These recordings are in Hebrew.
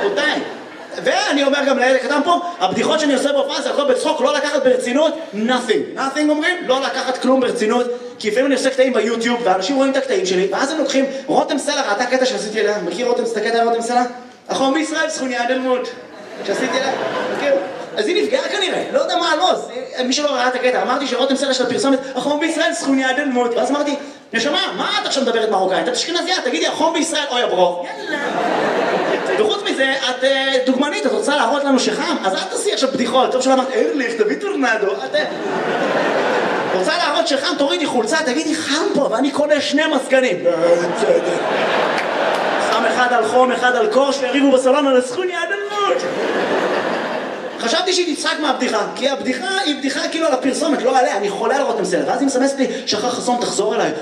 רבותיי. ואני אומר גם לילד הקטן פה, הבדיחות שאני עושה בהופעה זה הכל בצחוק, לא לקחת ברצינות, nothing אומרים, לא לקחת כלום ברצינות, כי לפעמים אני עושה קטעים ביוטיוב, ואנשים רואים את הקטעים שלי, ואז הם לוקחים, רותם סלע ראתה קטע שעשיתי אליה, מכיר רותם סלע, רותם סלע? החום בישראל, סכוני אדלמוד, שעשיתי אליה, מכיר? אז היא נפגעה כנראה, לא יודע מה, לא, מי שלא ראה את הקטע, אמרתי שרותם סלע של הפרסומת, החום בישראל, סכוני אדלמוד, ואז אמרתי, נשמה, מה את עכשיו מדברת מרוקאית? את אשכנזייה, תגידי, החום בישראל, אוי הברוך. וחוץ מזה, את דוגמנית, את רוצה להראות לנו שחם? אז אל תעשי עכשיו בדיחות, טוב שלא אמרת, ארליך, תביא טורנדו, רוצה להראות שחם, תורידי חולצה, תגידי חם פה, ואני קונה 2 מזגנים. שם אחד על חום, אחד על קור, שיריבו בסלון על הסכוני עד אלמוד. חשבתי שהיא תצחק מהבדיחה, כי הבדיחה היא בדיחה כאילו על הפרסומת, לא עליה, אני חולה על רותם סלע, ואז היא מסמסת לי, שחר חסון, תחזור אליי.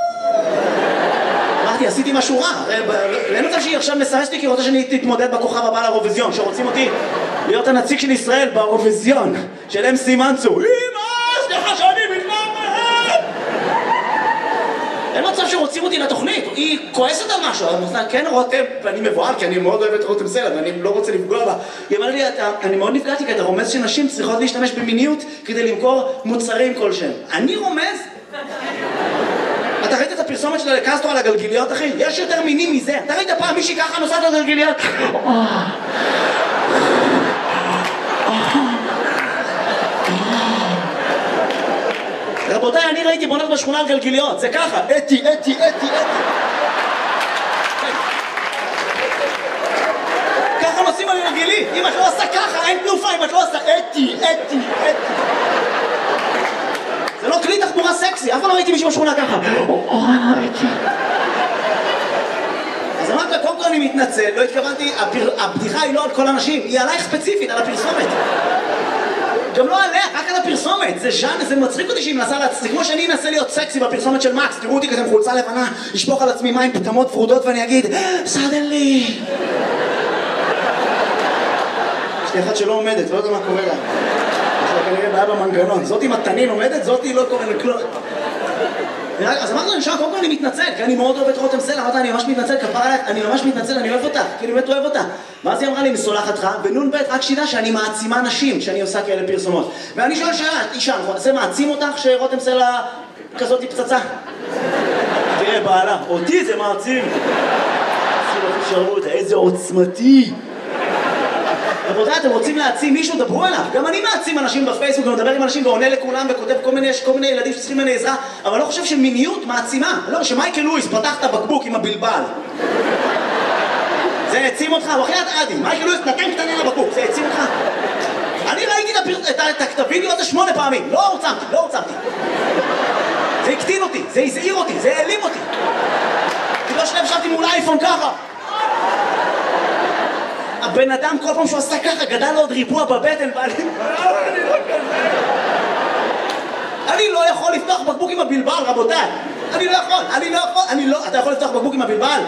אמרתי, עשיתי משהו רע, לא מצב שהיא עכשיו מסמסת לי כי רוצה שאני תתמודד בכוכב הבא לאירוויזיון, שרוצים אותי להיות הנציג של ישראל באירוויזיון, של MC מנצור. אמא, סליחה שאני מתנער מהם! אין מצב שרוצים אותי לתוכנית, היא כועסת על משהו, כן רותם, ואני מבועל כי אני מאוד אוהב את רותם סלע ואני לא רוצה לפגוע בה. היא אמרה לי, אני מאוד נפגעתי כי אתה רומז שנשים צריכות להשתמש במיניות כדי למכור מוצרים כלשהם. אני רומז? אתה ראית את הפרסומת שלה לקסטרו על הגלגיליות, אחי? יש יותר מינים מזה. אתה ראית פעם מישהי ככה נוסעת על גלגיליות? רבותיי, אני ראיתי בונות בשכונה על גלגיליות, זה ככה, אתי. ככה נוסעים על גלגילי, אם את לא עושה ככה, אין תנופה, אם את לא עושה אתי. זה לא כלי תחבורה סקסי, אף פעם לא ראיתי מישהו בשכונה ככה. אז אמרת לה, קודם כל אני מתנצל, לא התכוונתי, הבדיחה היא לא על כל אנשים, היא עלייך ספציפית, על הפרסומת. גם לא עליה, רק על הפרסומת, זה ז'אן, זה מצחיק אותי שהיא מנסה זה כמו שאני אנסה להיות סקסי בפרסומת של מקס, תראו אותי כזה עם חולצה לבנה, לשפוך על עצמי מים פטמות פרודות ואני אגיד, סדנלי. יש לי אחת שלא עומדת, לא יודע מה קורה לה. יש לה כנראה בעיה במנגנון, זאת עם התנין עומדת, זאת היא לא קורה לכלום. אז אמרתי לו, קודם כל אני מתנצל, כי אני מאוד אוהב את רותם סלע, אמרתי, אני ממש מתנצל, כפרה עליך, אני ממש מתנצל, אני אוהב אותה, כי אני באמת אוהב אותה. ואז היא אמרה לי, מסולחת לך, ונון ב' רק שתדע שאני מעצימה נשים, שאני עושה כאלה פרסומות. ואני שואל שאלה, אישה, זה מעצים אותך שרותם סלע כזאת היא פצצה? תראה, בעלה, אותי זה מעצים. איזה עוצמתי. רבותיי, אתם רוצים להעצים מישהו, דברו עליו. גם אני מעצים אנשים בפייסבוק, ומדבר עם אנשים ועונה לכולם וכותב כל מיני ילדים שצריכים ממני עזרה, אבל לא חושב שמיניות מעצימה. לא, שמייקל לואיס פתח את הבקבוק עם הבלבל. זה העצים אותך, הוא אחרי עדי. מייקל לואיס נתן קטנה לבקבוק, זה העצים אותך. אני ראיתי את הוידאו הזה 8 פעמים, לא עוצמתי. זה הקטין אותי, זה הזעיר אותי, זה העלים אותי. כי לא שלב שבתי מול אייפון ככה. הבן אדם כל פעם שהוא עשה ככה גדל לו עוד ריבוע בבטן אני לא יכול לפתוח בקבוק עם הבלבל, רבותיי. אני לא יכול. אתה יכול לפתוח בקבוק עם הבלבל?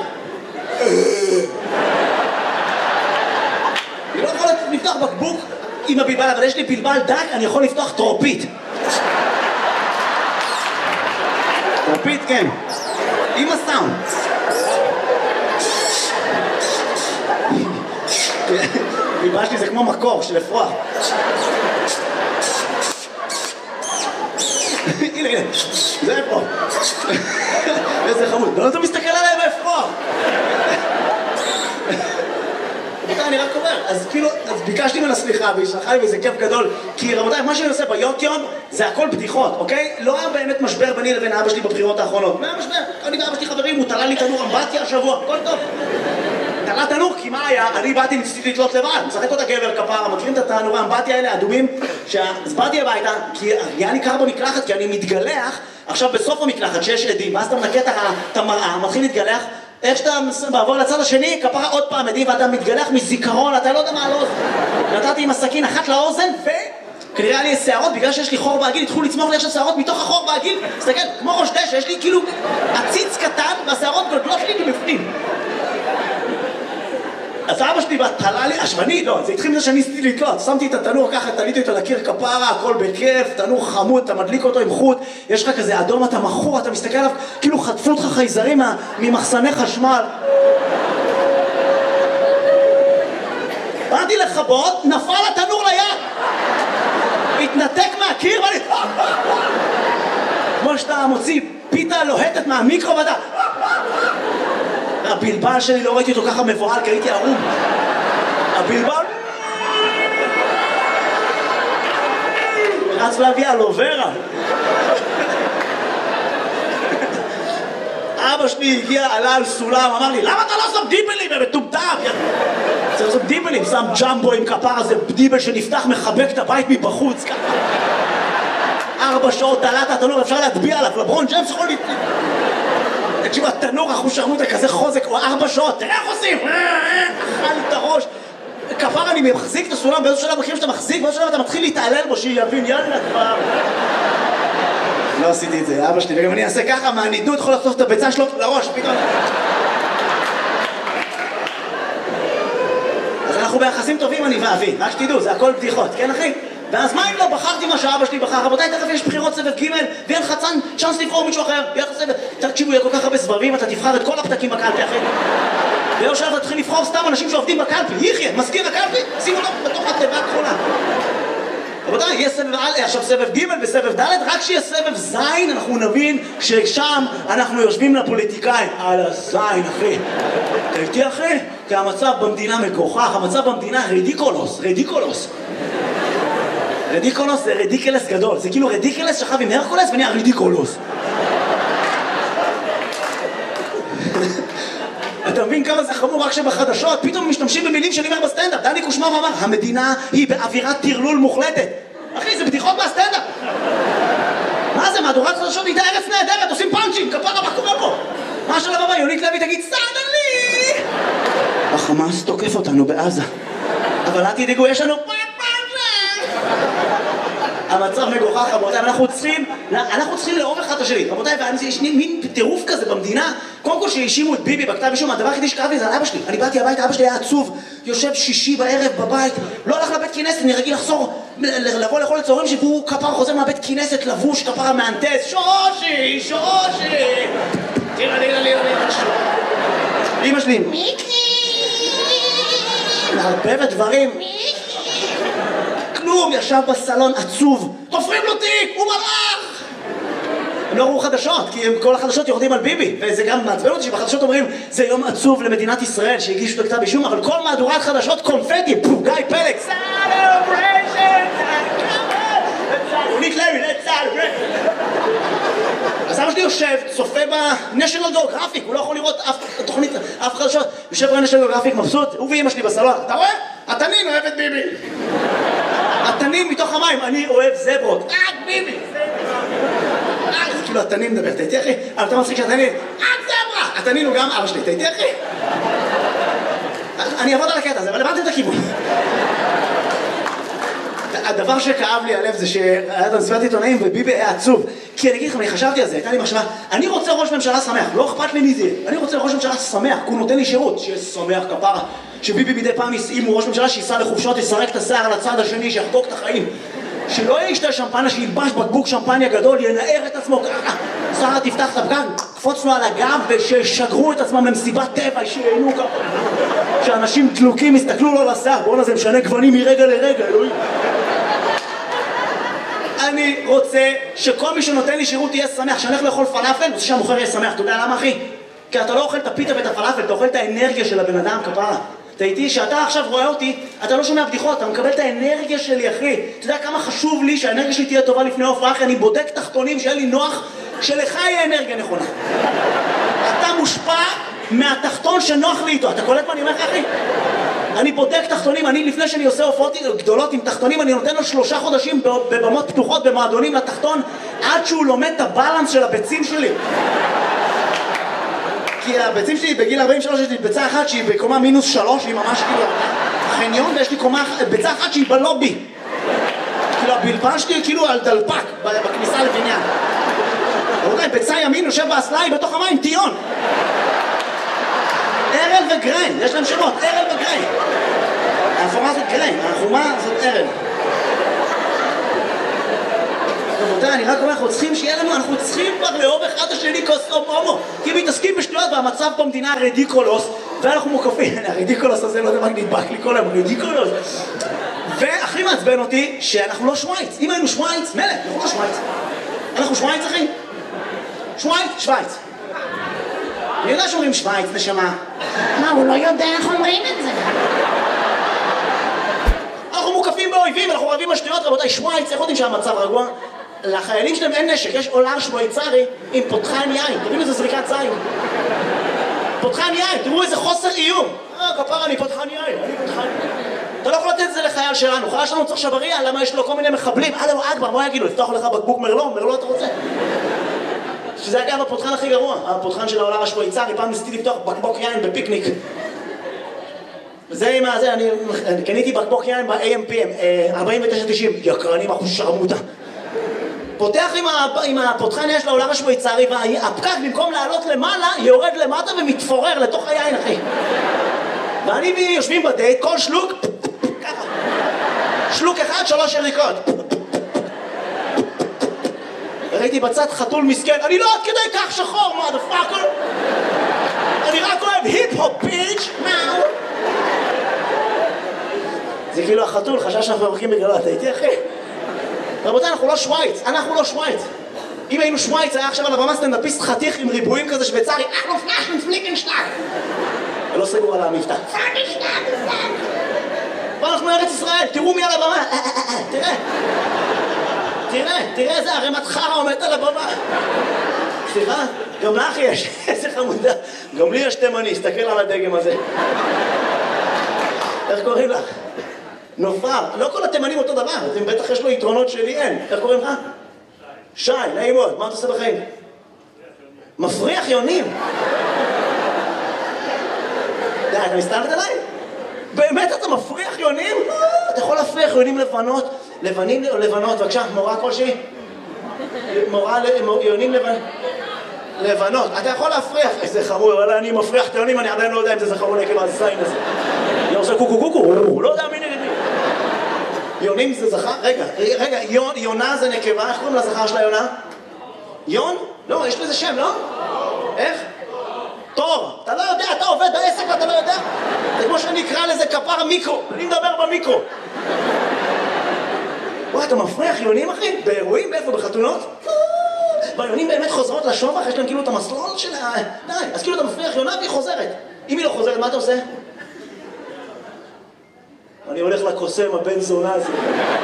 אני לא יכול לפתוח בקבוק עם הבלבל, אבל יש לי בלבל דק, אני יכול לפתוח טרופית. טרופית, כן. עם הסאונד. ביבה שלי זה כמו מקור של אפרוח. הנה, זה אפרוח. איזה חמוד. לא אתה מסתכל עליי באפרוח. רבותיי, אני רק אומר, אז ביקשתי ממנה סליחה והיא שלחה לי וזה כיף גדול, כי רבותיי, מה שאני עושה ביוטיוב זה הכל בדיחות, אוקיי? לא היה באמת משבר ביני לבין אבא שלי בבחירות האחרונות. מה היה משבר? אני ואבא שלי חברים, הוא תלה לי תנור אמבטיה השבוע, הכל טוב. תלה תנור, כי מה היה? אני באתי ניסיתי לתלות לבד, משחק אותה גבר כפרה, מכירים את התנורי האמבטיה האלה, אדומים, אז באתי הביתה, כי היה לי קר במקלחת, כי אני מתגלח, עכשיו בסוף המקלחת שיש עדים, ואז אתה מנקה את המראה, מתחיל להתגלח, איך שאתה בעבור לצד השני, כפרה עוד פעם עדים, ואתה מתגלח מזיכרון, אתה לא יודע מה על האוזן. נתתי עם הסכין אחת לאוזן, וכנראה היה לי שערות, בגלל שיש לי חור בעגיל, התחילו לצמוח לי עכשיו שערות מתוך החור בעגיל, תסתכל, כמו ראש דשא, יש לי כאילו עציץ קטן, והשערות גולגלות לי מבפנים. אז אבא שלי תלה לי, השמני, לא, זה התחיל מזה שאני ניסיתי לתלות, שמתי את התנור ככה, תליתי אותו לקיר כפרה, הכל בכיף, תנור חמוד, אתה מדליק אותו עם חוט, יש לך כזה אדום, אתה מכור, אתה מסתכל עליו, כאילו חטפו אותך חייזרים ממחסני חשמל. באתי לחבות, נפל התנור ליד. התנתק מהקיר ואני... כמו שאתה מוציא פיתה לוהטת מהמיקרו ואתה... הבלבל שלי לא ראיתי אותו ככה מבועל, כי הייתי ערום. הבלבל... רץ להביא אלוברה. אבא שלי הגיע, עלה על סולם, אמר לי, למה אתה לא שם דיבלים? הם מטומטם! צריך לעשות דיבלים, שם ג'מבו עם כפר הזה, דיבל שנפתח, מחבק את הבית מבחוץ, ככה. 4 שעות תלת התנור, אפשר להטביע עליו, לברון ג'יימס יכול תקשיב, התנור, אחוז שרמוטה כזה חוזק, או 4 שעות, תראה איך עושים! אכל לי את הראש. כפר אני מחזיק את הסולם, באיזו שלב מכירים שאתה מחזיק, באיזו שלב אתה מתחיל להתעלל בו, שיבין, יאללה כבר. לא עשיתי את זה, אבא שלי, וגם אני אעשה ככה, מהנידנות יכול לחטוף את הביצה שלו לראש, פתאום. אז אנחנו ביחסים טובים, אני ואבי, רק שתדעו, זה הכל בדיחות, כן אחי? ואז מה אם לא בחרתי מה שאבא שלי בחר? רבותיי, תכף יש בחירות סבב ג' ואין לך צ'אנס לבחור מישהו אחר, יהיה לך סבב. תקשיבו, יהיה כל כך הרבה סבבים, אתה תבחר את כל הפתקים בקלפי, אחי. ויום שלב תתחיל לבחור סתם אנשים שעובדים בקלפי, יחיה, מזכיר הקלפי, שים אותו בתוך התיבה הכחולה. רבותיי, יהיה סבב א', עכשיו סבב ג' וסבב ד', רק שיהיה סבב ז', אנחנו נבין ששם אנחנו יושבים לפוליטיקאים. על הזין, אחי. אתה איתי, אחי? כי המצב במדינה מגוחך, המצב במדינה רדיקולוס. רדיקולוס זה רדיקלס גדול, זה כאילו רדיקלס שכב עם הרקולס ונהיה רדיקולוס. אתה מבין כמה זה חמור רק שבחדשות פתאום משתמשים במילים שאני אומר בסטנדאפ. דני קושמר אמר, המדינה היא באווירת טרלול מוחלטת. אחי, זה בדיחות מהסטנדאפ. מה זה, מהדורת חדשות הייתה ארץ נהדרת, עושים פאנצ'ים, כפרה, מה קורה פה? מה שלב הבא, יונית לוי תגיד, סדלי! החמאס תוקף אותנו בעזה. אבל אל תדאגו, יש לנו... המצב מגוחך, רבותיי, אנחנו צריכים לאהוב אחד את השני. רבותיי, יש מין טירוף כזה במדינה. קודם כל שהאשימו את ביבי בכתב אישום, הדבר היחידי שקרה לי זה על אבא שלי. אני באתי הביתה, אבא שלי היה עצוב, יושב שישי בערב בבית, לא הלך לבית כנסת, אני רגיל לבוא לאכול לצהריים שהוא כפר חוזר מהבית כנסת לבוש, כפר המהנדס, שושי! תראה, אמא שלי, מיקי! מערבבת דברים. כלום, ישב בסלון עצוב, תופרים לו תיק, הוא מלאך! הם לא ראו חדשות, כי כל החדשות יורדים על ביבי, וזה גם מעצבן אותי שבחדשות אומרים זה יום עצוב למדינת ישראל שהגישו את הכתב אישום, אבל כל מהדורת חדשות קונפטי, גיא פלג, סלבריישן, יונית לוי, let's celebrate. אז אבא שלי יושב, צופה ב-National Geographic, הוא לא יכול לראות אף תוכנית, אף חדשות, יושב ב-National Geographic מבסוט, הוא ואמא שלי בסלון, אתה רואה? התנין אוהב את ביבי. התנין מתוך המים, אני אוהב זברות. רק ביבי! זה כאילו התנין מדבר, אתה איתי אחי? אבל אתה מצחיק שהתנין, רק זברה! התנין הוא גם אבא שלי, אתה איתי אחי? אני אעבוד על הקטע הזה, אבל הבנתם את הכיוון. הדבר שכאב לי הלב זה שהיה את המסיבת עיתונאים וביבי היה עצוב. כי אני אגיד לכם, אני חשבתי על זה, הייתה לי מחשבה, אני רוצה ראש ממשלה שמח, לא אכפת לי מי זה, אני רוצה ראש ממשלה שמח, כי הוא נותן לי שירות, שיהיה שמח כפרה, שביבי מדי פעם יסעים, ראש ממשלה שייסע לחופשות, יסרק את השיער על הצד השני, שיחגוג את החיים, שלא ישתה שמפניה, שילבש בקבוק שמפניה גדול, ינער את עצמו ככה, שרה תפתח את הפגן, קפוץ לו על הגב וששגרו את עצמם למסיבת טבע, שיהנו ככה, שאנשים דלוקים יסתכלו לו לשיער, בואנה זה משנה גוונים מרגע לרגע, אלוהים. אני רוצה שכל מי שנותן לי שירות יהיה שמח, שאני הולך לאכול פלאפל, רוצה שהמוכר יהיה שמח. אתה יודע למה אחי? כי אתה לא אוכל את הפיתה ואת הפלאפל, אתה אוכל את האנרגיה של הבן אדם כפרה. אתה איתי, שאתה עכשיו רואה אותי, אתה לא שומע בדיחות, אתה מקבל את האנרגיה שלי אחי. אתה יודע כמה חשוב לי שהאנרגיה שלי תהיה טובה לפני ההופעה, אחי, אני בודק תחתונים שיהיה לי נוח, שלך יהיה אנרגיה נכונה. אתה מושפע מהתחתון שנוח לי איתו, אתה קולט מה אני אומר לך אחי? אני בודק תחתונים, אני לפני שאני עושה הופעות גדולות עם תחתונים, אני נותן לו 3 חודשים בבמות פתוחות, במועדונים לתחתון, עד שהוא לומד את הבלנס של הביצים שלי. כי הביצים שלי בגיל 43 יש לי ביצה אחת שהיא בקומה -3, היא ממש כאילו חניון, ויש לי ביצה אחת שהיא בלובי. כאילו הבלבן שלי כאילו על דלפק בכניסה לבניין. רבותיי, ביצה ימין יושב באסלאי בתוך המים, טיון. ארל וגריין, יש להם שמות, ארל וגריין. החומה זאת גריין, החומה זאת ארל. רבותיי, אני רק אומר, אנחנו צריכים שיהיה לנו, אנחנו צריכים כבר לאהוב אחד השני כוס הומו. כי מתעסקים בשטויות והמצב במדינה רדיקולוס, ואנחנו מוקפים, הרדיקולוס הזה, לא יודע מה נדבק לי כל היום, רדיקולוס. והכי מעצבן אותי שאנחנו לא שוויץ. אם היינו שוויץ, מלך, אנחנו לא שוויץ. אנחנו שוויץ, אחי? שוויץ. אני יודע שאומרים שוויץ, נשמה. מה, הוא לא יודע איך אומרים את זה? אנחנו מוקפים באויבים, אנחנו רבים בשטויות, רבותיי, שוויץ, איך יודעים שהמצב רגוע? לחיילים שלהם אין נשק, יש עולר שוויצרי עם פותחן יין, תבינו איזה זריקת זין. פותחן יין, תראו איזה חוסר איום. כפרה, אני פותחן יין. אתה לא יכול לתת את זה לחייל שלנו, חייל שלנו צריך שבריה, למה יש לו כל מיני מחבלים? אללהו אכבר, מה יגידו? לפתוח לך בקבוק מרלו אתה רוצה? שזה אגב הפותחן הכי גרוע, הפותחן של העולר השוויצרי, פעם ניסיתי לפתוח בקבוק יין בפיקניק. זה עם הזה, אני קניתי בקבוק יין ב-AMPM, 49.90, יקרנים אחוז שרמוטה. פותח עם הפותחן יש לעולר השוויצרי, והפקק במקום לעלות למעלה, יורד למטה ומתפורר לתוך היין, אחי. ואני ויושבים בדייט, כל שלוק, ככה. שלוק אחד, 3 יריקות. ראיתי בצד חתול מסכן, אני לא עד כדי כך שחור, מה דפאקר? אני רק אוהב היפ-הופ ביץ', מאו. זה כאילו החתול, חשב שאנחנו מברכים בגללו, אתה איתי אחי? רבותיי, אנחנו לא שוויץ. אם היינו שוויץ, היה עכשיו על הבמה סטנדאפיסט חתיך עם ריבועים כזה שוויצרי, אנחנו פלאשן פליקנשטאג. ולא סגור על המבטא. ואנחנו ארץ ישראל, תראו מי על הבמה. תראה איזה ערימת חרא עומדת על הבמה. סליחה, גם לך יש, איזה חמודה. גם לי יש תימני, הסתכל על הדגם הזה. איך קוראים לך? נופר, לא כל התימנים אותו דבר, בטח יש לו יתרונות שלי אין. איך קוראים לך? שי, נעים מאוד, מה אתה עושה בחיים? מפריח יונים. די, אתה מסתלבט עליי? באמת אתה מפריח יונים? אתה יכול להפריח יונים לבנים או לבנות, בבקשה, מורה כלשהי? יונים לבנות, אתה יכול להפריח, איזה חמור, אבל אני מפריח את היונים, אני עדיין לא יודע אם זה חמור עקב הזין הזה. אני עושה קוקו, לא יודע מי נגדי. יונים זה זכר? רגע, יונה זה נקבה, איך קוראים לזכר של היונה? יון? לא, יש לזה שם, לא? איך? תור. אתה לא יודע, אתה עובד בעסק ואתה לא יודע? זה כמו שאני אקרא לזה כפר מיקרו, אני מדבר במיקרו. וואי, אתה מפריח יונים, אחי? באירועים? באיפה? בחתונות? והיונים באמת חוזרות לשובח, יש להם כאילו את המסלול של ה... די, אז כאילו אתה מפריח יונה והיא חוזרת. אם היא לא חוזרת, מה אתה עושה? אני הולך לקוסם, הבן זונה הזה.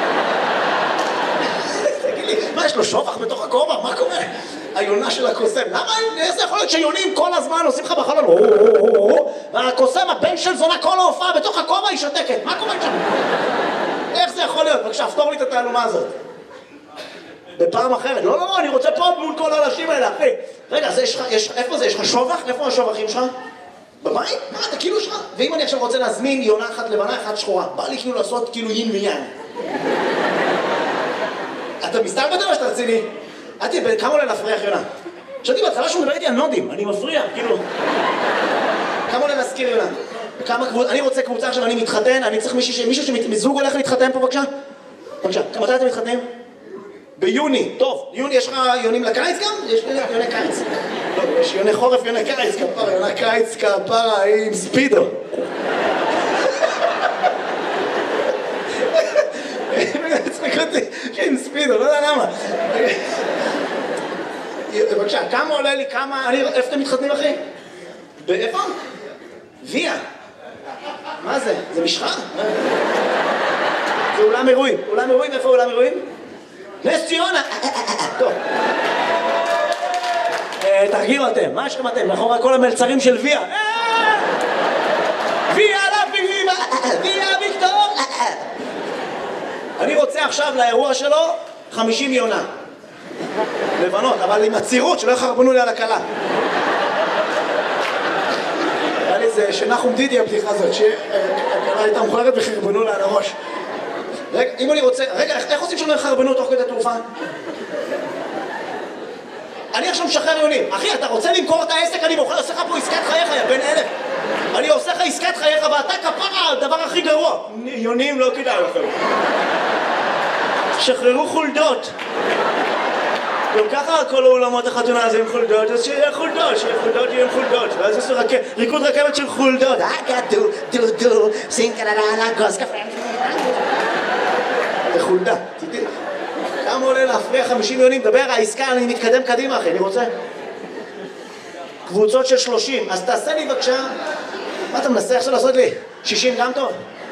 תגיד לי, מה, יש לו שובח בתוך הכובע? מה קורה? היונה של הקוסם. למה? איזה יכול להיות שיונים כל הזמן עושים לך בחלון? והקוסם, הבן של זונה, כל ההופעה בתוך הכובע היא שתקת. מה קורה שם? איך זה יכול להיות? בבקשה, פתור לי את התעלומה הזאת. בפעם אחרת. לא, אני רוצה פה מול כל האנשים האלה, אחי. רגע, איפה זה? יש לך שובח? איפה השובחים שלך? בבית? מה, אתה כאילו שלך? ואם אני עכשיו רוצה להזמין יונה אחת לבנה, אחת שחורה, בא לי כאילו לעשות כאילו יין ויין. אתה מסתלבט או שאתה רציני? כמה עולה להפריח יונה? חשבתי בהתחלה שהוא מדבר איתי על נודים, אני מפריע, כאילו. כמה עולה להזכיר יונה? אני רוצה קבוצה עכשיו, אני מתחתן, אני צריך מישהו שמזוג הולך להתחתן פה, בבקשה? בבקשה, מתי אתם מתחתנים? ביוני, טוב, יוני, יש לך יונים לקיץ גם? יש יוני קיץ. לא, יש יוני חורף, יוני קיץ, כפרה, יוני קיץ, כפרה, עם ספידו. צחק אותי, עם ספידו, לא יודע למה. בבקשה, כמה עולה לי, איפה אתם מתחתנים, אחי? באיפה? ויה. מה זה? זה משחה? זה אולם אירועים. אולם אירועים, איפה אולם אירועים? נס ציונה! טוב. תרגיעו אתם, מה יש לכם אתם? מאחורי כל המלצרים של ויה. ויה לביבה! ויה ויקטור! אני רוצה עכשיו לאירוע שלו 50 יונה. לבנות, אבל עם הצירות שלא יחרבנו לי על הכלה. היה לי זה שנחום דידי הבדיחה הזאת, שהכלה הייתה מוכרת וחרבנו לה על הראש. רגע, אם אני רוצה... רגע, איך עושים שלא יחרבנו תוך כדי תעופה? אני עכשיו משחרר יונים. אחי, אתה רוצה למכור את העסק? אני עושה לך פה עסקת חייך, יא בן 1000. אני עושה לך עסקת חייך, ואתה כפרה, הדבר הכי גרוע. יונים לא כדאי לכם. שחררו חולדות. גם ככה כל האולמות החתונה זה עם חולדות, אז שיהיה חולדות, יהיה עם חולדות, ואז יש ריקוד רכבת של חולדות. דו, סינקללה, גוס קפה. זה חולדה. כמה עולה להפריע 50 מיליונים? דבר, העסקה, אני מתקדם קדימה, אחי, אני רוצה. קבוצות של 30, אז תעשה לי בבקשה. מה אתה מנסה עכשיו לעשות לי? 60 גם טוב?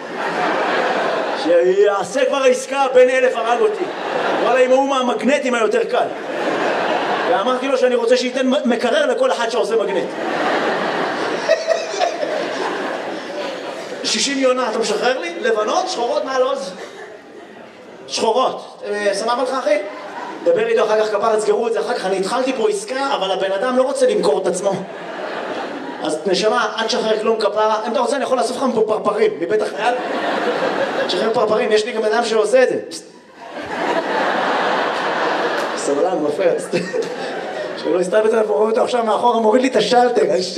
שיעשה כבר העסקה, בין 1000 הרג אותי. וואלה, אם הוא מהמגנטים היותר קל. ואמרתי לו שאני רוצה שייתן מקרר לכל אחד שעושה מגנט. 60 יונה, אתה משחרר לי? לבנות, שחורות מעל עוז? שחורות. סבבה לך, אחי? דבר איתו אחר כך, כפר, תסגרו את זה אחר כך. אני התחלתי פה עסקה, אבל הבן אדם לא רוצה למכור את עצמו. אז נשמה, אל תשחרר כלום כפרה. אם אתה רוצה, אני יכול לאסוף לך פה פרפרים, מבית החייל. תשחרר פרפרים, יש לי גם אדם שעושה את זה. סבלן, מפריע. שלא הסתלבט עליו, רואה אותו עכשיו מאחורה, מוריד לי את השלטר.